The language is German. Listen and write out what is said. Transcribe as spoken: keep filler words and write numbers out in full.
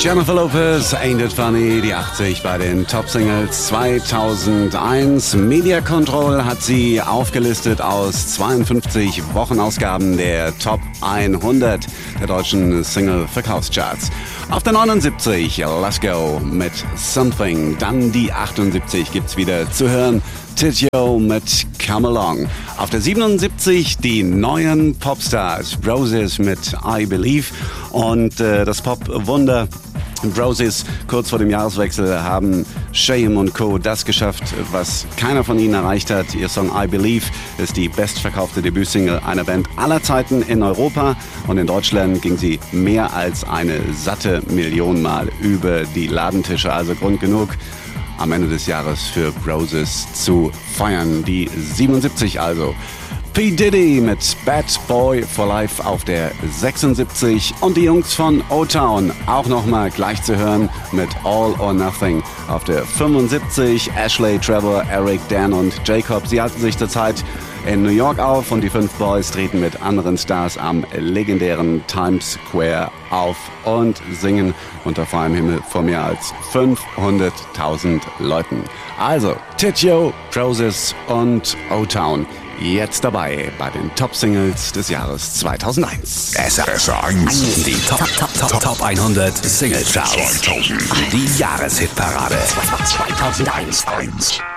Jennifer Lopez, Ain't It Funny, die achtzig bei den Top-Singles zweitausendeins. Media Control hat sie aufgelistet aus zweiundfünfzig Wochenausgaben der Top hundert der deutschen Single-Verkaufscharts. Auf der neunundsiebzig, Let's Go mit Something. Dann die achtundsiebzig gibt's wieder zu hören, Titio mit Come Along. Auf der siebenundsiebzig die neuen Popstars, Roses mit I Believe. Und äh, das Pop-Wunder Roses kurz vor dem Jahreswechsel haben Shame und Co. das geschafft, was keiner von ihnen erreicht hat. Ihr Song I Believe ist die bestverkaufte Debütsingle einer Band aller Zeiten in Europa. Und in Deutschland ging sie mehr als eine satte Million Mal über die Ladentische. Also Grund genug, am Ende des Jahres für Roses zu feiern. Die siebenundsiebzig also. P. Diddy mit Bad Boy for Life auf der sechsundsiebzig und die Jungs von O-Town auch nochmal gleich zu hören mit All or Nothing auf der fünfundsiebzig. Ashley, Trevor, Eric, Dan und Jacob, sie halten sich zurzeit in New York auf und die fünf Boys treten mit anderen Stars am legendären Times Square auf und singen unter freiem Himmel vor mehr als fünfhunderttausend Leuten. Also Titio, Roses und O-Town. Jetzt dabei bei den Top-Singles des Jahres zweitausendeins. S R eins. Die Top, Top, Top, Top hundert Single Charts. Die Jahreshitparade. zweitausendeins.